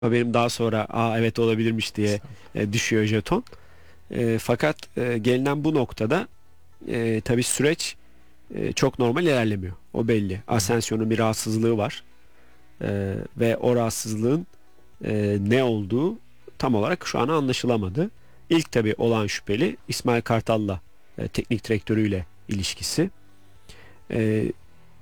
benim daha sonra evet olabilirmiş diye düşüyor jeton. Fakat gelinen bu noktada tabii süreç çok normal ilerlemiyor. O belli. Asensio'nun bir rahatsızlığı var. Ve o rahatsızlığın ne olduğu tam olarak şu an anlaşılamadı. İlk tabii olan şüpheli İsmail Kartal'la teknik direktörüyle ilişkisi. E,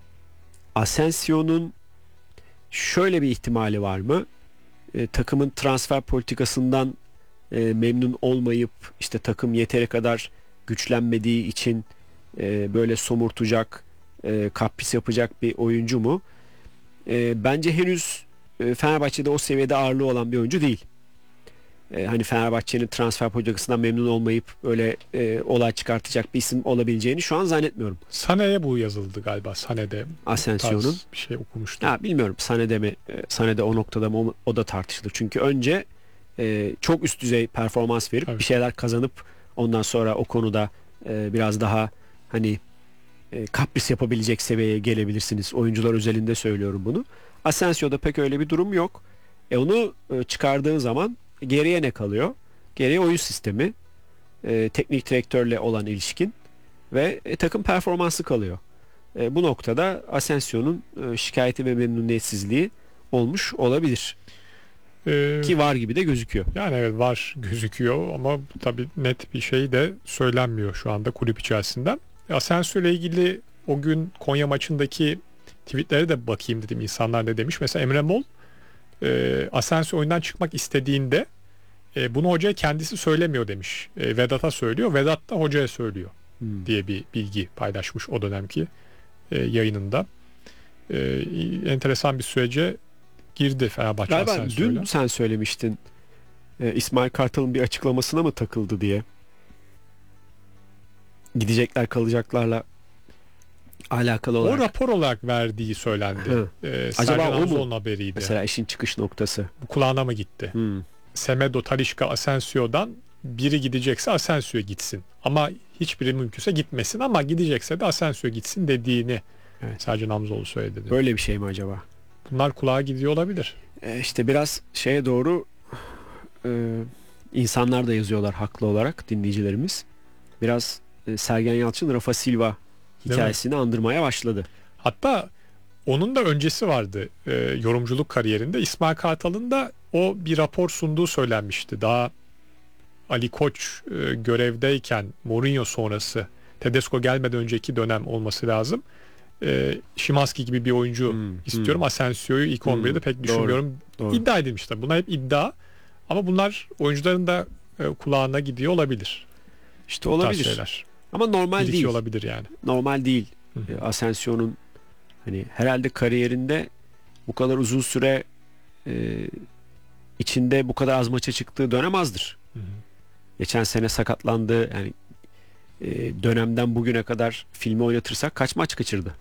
Asensio'nun şöyle bir ihtimali var mı? Takımın transfer politikasından memnun olmayıp işte takım yeteri kadar güçlenmediği için böyle somurtacak, kapris yapacak bir oyuncu mu? Bence henüz Fenerbahçe'de o seviyede ağırlığı olan bir oyuncu değil. Hani Fenerbahçe'nin transfer politikasından memnun olmayıp öyle olay çıkartacak bir isim olabileceğini şu an zannetmiyorum. Sané'ye bu yazıldı galiba. Sané'de bu Asensio'nun. tarz bir şey okumuştum. Ya bilmiyorum Sané'de mi, Sané'de o noktada mı o da tartışılır. Çünkü önce çok üst düzey performans verip Tabii. bir şeyler kazanıp ondan sonra o konuda biraz daha hani kapris yapabilecek seviyeye gelebilirsiniz. Oyuncular özelinde söylüyorum bunu. Asensio'da pek öyle bir durum yok. Onu çıkardığın zaman geriye ne kalıyor? Geriye oyun sistemi, teknik direktörle olan ilişkin ve takım performansı kalıyor. Bu noktada Asensio'nun şikayeti ve memnuniyetsizliği olmuş olabilir. Ee, Ki var gibi de gözüküyor. Yani evet var gözüküyor ama tabii net bir şey de söylenmiyor şu anda kulüp içerisinden. Asensio ile ilgili o gün Konya maçındaki tweetlere de bakayım dedim, insanlar ne demiş. Mesela Emre Mol Asensio oyundan çıkmak istediğinde bunu hocaya kendisi söylemiyor demiş. Vedat'a söylüyor. Vedat da hocaya söylüyor diye bir bilgi paylaşmış o dönemki yayınında. Enteresan bir sürece girdi Fenerbahçe Galiba Asensio'yla. dün sen söylemiştin İsmail Kartal'ın bir açıklamasına mı takıldı diye. Gidecekler kalacaklarla alakalı O olarak. rapor olarak verdiği söylendi. Hı. Acaba Sergen o mu? Hamzoğlu'nun haberiydi. Mesela işin çıkış noktası. Bu kulağına mı gitti? Hmm. Semedo, Talisca, Asensio'dan biri gidecekse Asensio gitsin. Ama hiçbiri mümkünse gitmesin, ama gidecekse de Asensio gitsin dediğini Evet. Sergen Hamzoğlu söyledi. Böyle bir şey mi acaba? Bunlar kulağa gidiyor olabilir. İşte biraz şeye doğru e, insanlar da yazıyorlar haklı olarak dinleyicilerimiz. Biraz Sergen Yalçın Rafa Silva hikayesini andırmaya başladı. Hatta onun da öncesi vardı yorumculuk kariyerinde. İsmail Kartal'ın da o bir rapor sunduğu söylenmişti. Daha Ali Koç görevdeyken, Mourinho sonrası, Tedesco gelmeden önceki dönem olması lazım. Szymański gibi bir oyuncu istiyorum. Asensio'yu ilk 11'de pek düşünmüyorum. Doğru. İddia edilmiş tabii. Bunlar hep iddia. Ama bunlar oyuncuların da kulağına gidiyor olabilir. İşte Bu tarz olabilir. şeyler. Ama normal Birikiyor değil. olabilir yani. Normal değil. Hı hı. Asensio'nun hani herhalde kariyerinde bu kadar uzun süre içinde bu kadar az maça çıktığı dönem azdır. Hı hı. Geçen sene sakatlandı. Yani dönemden bugüne kadar filmi oynatırsak kaç maç kaçırdı?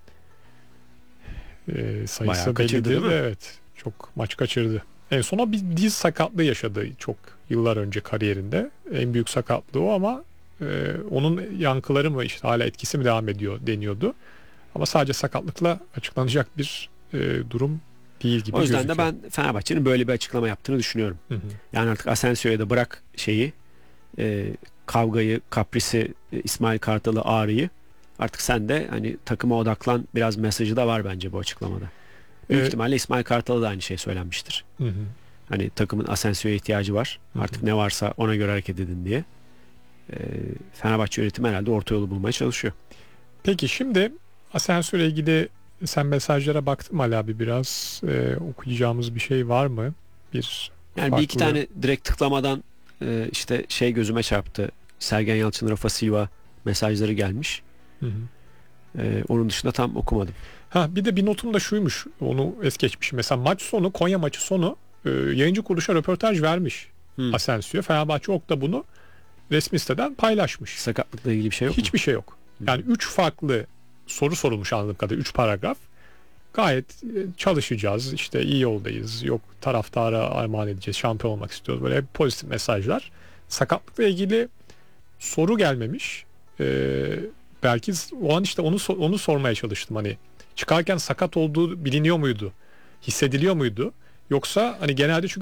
Sayısı Bayağı belli kaçırdı değil değil mi? Evet. Çok maç kaçırdı. En sona bir diz sakatlığı yaşadı çok yıllar önce kariyerinde. En büyük sakatlığı o, ama onun yankıları mı, işte hala etkisi mi devam ediyor deniyordu. Ama sadece sakatlıkla açıklanacak bir durum değil gibi O yüzden gözüküyor. de ben Fenerbahçe'nin böyle bir açıklama yaptığını düşünüyorum. Hı hı. Yani artık Asensio'ya da bırak şeyi, kavgayı, kaprisi, İsmail Kartal'ı, Ağrı'yı. Artık sen de hani takıma odaklan biraz mesajı da var bence bu açıklamada. Büyük Evet. ihtimalle İsmail Kartal'a da aynı şey söylenmiştir. Hı hı. Hani takımın Asensio'ya ihtiyacı var. Hı hı. Artık ne varsa ona göre hareket edin diye. Fenerbahçe yönetimi herhalde orta yolu bulmaya çalışıyor. Peki şimdi Asensio ile ilgili sen mesajlara baktın mı Ali abi biraz? Okuyacağımız bir şey var mı? Bir Yani bir iki farklı... tane direkt tıklamadan işte şey gözüme çarptı. Sergen Yalçın, Rafa Silva mesajları gelmiş. Hı hı. Onun dışında tam okumadım. Ha, bir de bir notum da şuymuş, onu es geçmişim. Mesela maç sonu, Konya maçı sonu yayıncı kuruluşa röportaj vermiş Asensio. Fenerbahçe Ok da bunu resmi siteden paylaşmış. Sakatlıkla ilgili bir şey yok mu? Hiçbir şey yok. Yani 3 farklı soru sorulmuş anladığım kadarıyla, 3 paragraf. Gayet çalışacağız, işte iyi yoldayız, yok taraftara armağan edeceğiz, şampiyon olmak istiyoruz, böyle hep pozitif mesajlar. Sakatlıkla ilgili soru gelmemiş. Belki o an işte onu sormaya çalıştım, hani çıkarken sakat olduğu biliniyor muydu, hissediliyor muydu, Yoksa hani genelde çünkü